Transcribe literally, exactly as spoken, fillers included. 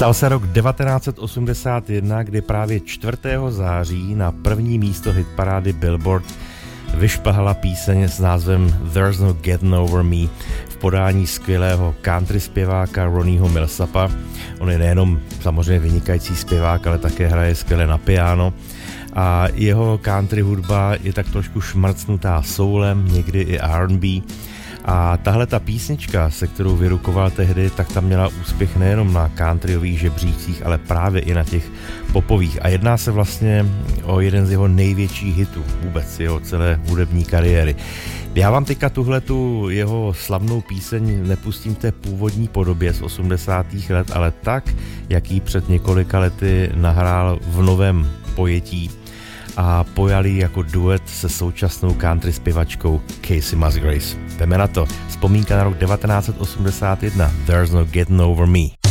Stal se rok devatenáct set osmdesát jedna, kdy právě čtvrtého září na první místo hitparády Billboard vyšplhala píseň s názvem There's No Getting Over Me v podání skvělého country zpěváka Ronnieho Millsapa. On je nejenom samozřejmě vynikající zpěvák, ale také hraje skvěle na piano. A jeho country hudba je tak trošku šmrcnutá soulem, někdy i R and B. A tahle ta písnička, se kterou vyrukoval tehdy, tak tam měla úspěch nejenom na countryových žebříčcích, ale právě i na těch popových. A jedná se vlastně o jeden z jeho největších hitů vůbec jeho celé hudební kariéry. Já vám teďka tuhletu jeho slavnou píseň nepustím v té původní podobě z osmdesátých let, ale tak, jak ji před několika lety nahrál v novém pojetí a pojali jako duet se současnou country zpěvačkou Kacey Musgraves. Jdeme na to. Vzpomínka na rok devatenáct set osmdesát jedna. There's No Getting Over Me.